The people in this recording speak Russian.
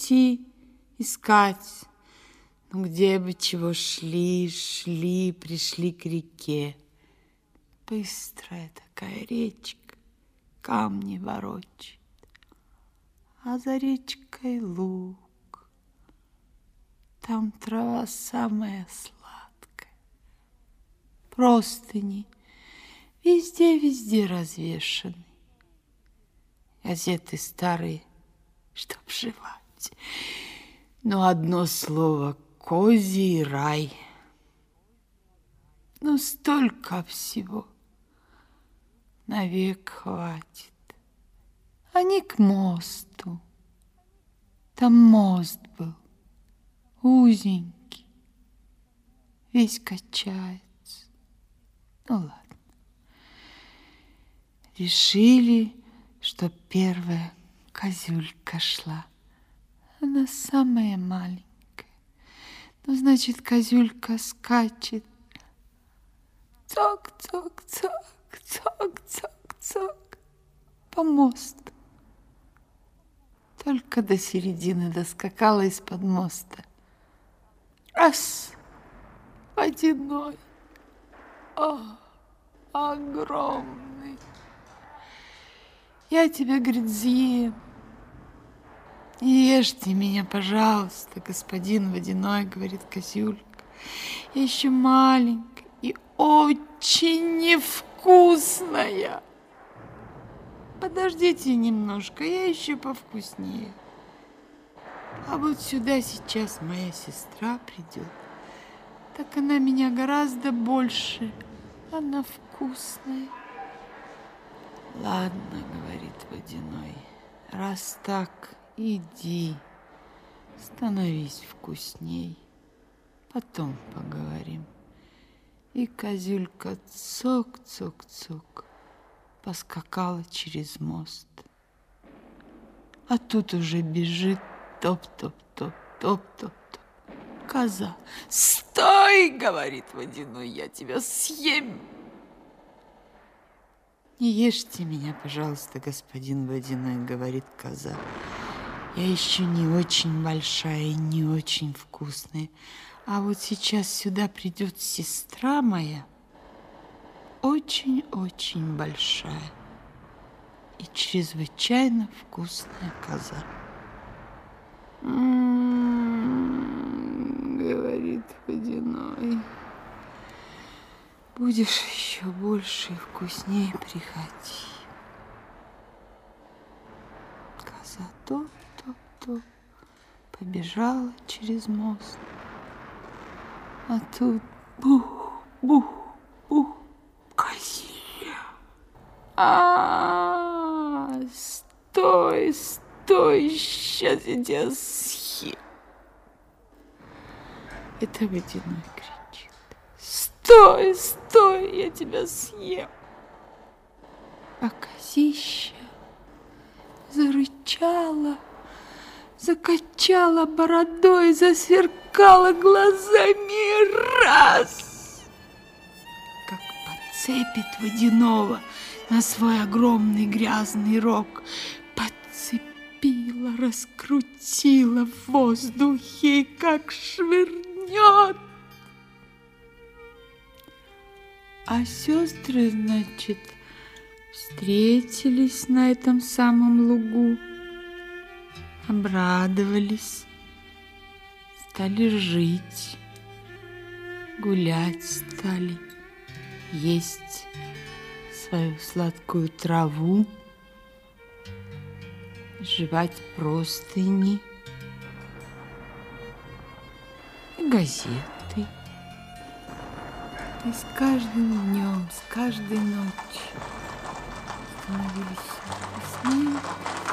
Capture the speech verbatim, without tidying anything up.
идти, искать. Ну, где бы чего шли, шли, пришли к реке. Быстрая такая речка, камни ворочает. А за речкой луг. Там трава самая сладкая. Простыни везде-везде развешаны. Газеты старые, чтоб жевать. Но одно слово — козий рай. Ну, столько всего. Навек хватит. А не к мосту. Там мост был, узенький, весь качается. Ну, ладно. Решили, что первая козюлька шла. Она самая маленькая. Ну, значит, козюлька скачет. Цок-цок-цок, цок-цок-цок по мосту. Только до середины доскакала из-под моста. Раз, водяной, о, огромный. Я тебя, говорит, съем. Ешьте меня, пожалуйста, господин водяной, говорит козюлька. Я еще маленькая и очень невкусная. Подождите немножко, я еще повкуснее. А вот сюда сейчас моя сестра придет. Так она меня гораздо больше. Она вкусная. Ладно, говорит водяной, раз так, иди, становись вкусней. Потом поговорим. И козюлька цок-цок-цок поскакала через мост. А тут уже бежит топ-топ-топ, топ-топ-топ. Коза. Стой, говорит водяной, я тебя съем. Не ешьте меня, пожалуйста, господин водяной, говорит коза. Я еще не очень большая и не очень вкусная. А вот сейчас сюда придет сестра моя, очень-очень большая и чрезвычайно вкусная коза. М-м-м, говорит водяной, будешь еще больше и вкуснее, приходи. Коза топ-топ-топ побежала через мост. А тут бух-бух-бух козья. А, стой, стой, сейчас я тебя съем. Это водяной кричит. Стой, стой, я тебя съем. А козища зарычала, закачала бородой, засверкала глазами, раз, как подцепит водяного на свой огромный грязный рог, подцепила, раскрутила в воздухе, как швырнет. А сестры, значит, встретились на этом самом лугу, обрадовались, стали жить, гулять стали, есть свою сладкую траву, жевать простыни и газеты. И с каждым днем, с каждой ночью становились все вкуснее.